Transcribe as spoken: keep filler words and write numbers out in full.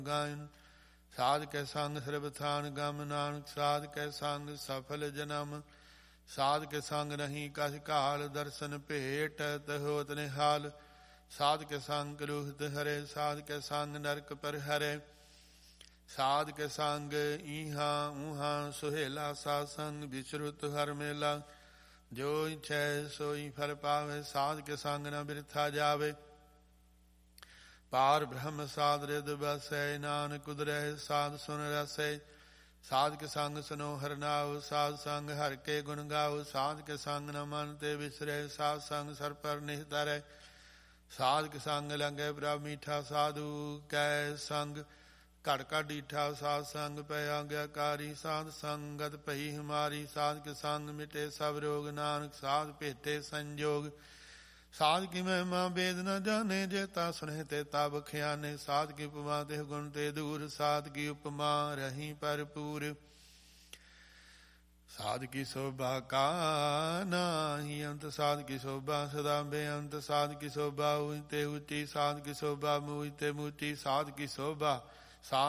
ਗਾਇਨ। ਸਾਧ ਕੇ ਸੰਗ ਸਰਬਥਾਨ ਗਮ, ਨਾਨਕ ਸਾਧ ਕੇ ਸੰਗ ਸਫਲ ਜਨਮ। ਸਾਧ ਕੇ ਸੰਗ ਨਹੀਂ ਕਛ ਕਾਲ, ਦਰਸ਼ਨ ਭੇਟ ਤਹੋਤ ਨਿਹਾਲ। ਸਾਧ ਕੇ ਸੰਗ ਕਲੂਹਤ ਹਰੇ, ਸਾਧ ਕੇ ਸੰਗ ਨਰਕ ਪਰ ਹਰੇ। ਸਾਧ ਕੇ ਸੰਗ ਈਹਾਂ ਊਹਾਂ, ਸੁਹੇਲਾ ਸਾਧ ਸੰਗ ਵਿਚਰੁਤ ਹਰ ਮੇਲਾ। ਜੋ ਇਛੈ ਸੋਈ ਫਲ ਪਾਵੇ, ਸਾਧ ਕੇ ਸੰਗ ਨ ਬਿਰਥਾ ਜਾਵੇ। ਪਾਰ ਬ੍ਰਹਮ ਸਾਧ ਰਿਦ ਬਸੈ, ਨਾਨਕ ਉਦਰੈ ਸਾਧ ਸੁਨ ਰਸੈ। ਸਾਧ ਕੇ ਸੰਗ ਸੁਨੋ ਹਰਨਾਉ, ਸਾਧ ਸੰਗ ਹਰ ਕੇ ਗੁਣ ਗਾਉ। ਸਾਧ ਕੇ ਸੰਗ ਨ ਮਨ ਤੇ ਵਿਸਰੈ, ਸਾਧ ਸੰਗ ਸਰ ਪਰ ਨਿਹ ਧਰੈ। ਸਾਧ ਕੇ ਸੰਗ ਲੰਘੈ ਪ੍ਰਭ ਮੀਠਾ, ਸਾਧੂ ਕੈ ਸੰਗ ਘੜ ਘੜ ਡੀਠਾ। ਸਾਧ ਸੰਗ ਪੈ ਆਗਿਆਕਾਰੀ, ਸਾਧ ਸੰਗਤ ਪਈ ਹਮਾਰੀ। ਸਾਧ ਕੇ ਸੰਗ ਮਿਟੇ ਸਭ ਰੋਗ, ਨਾਨਕ ਸਾਧ ਭੇਟੇ ਸੰਜੋਗ। ਸਾਧ ਕੀ ਮਹਿਮਾ ਵੇਦ ਨ ਜਾਣੇ, ਜੇ ਤਾ ਸੁਣੇ ਤੇ ਤਾ ਬਖਿਆਨੇ। ਸਾਧ ਕੀ ਉਪਮਾ ਤੇ ਗੁਣ ਤੇ ਦੂਰ, ਸਾਧ ਕੀ ਉਪਮਾ ਰਹੀ ਭਰਪੂਰ। ਸਾਧ ਕੀ ਸੋਭਾ ਕਾ ਨਾਹੀ ਅੰਤ, ਸਾਧ ਕੀ ਸੋਭਾ ਸਦਾ ਬੇਅੰਤ। ਸਾਧ ਕੀ ਸੋਭਾ ਉਈ ਤੇ ਉੱਚੀ, ਸਾਧ ਕੀ ਸੋਭਾ ਮੂਈ ਤੇ ਮੂਚੀ। ਸਾਧ ਕੀ ਸੋਭਾ ਸਾਧ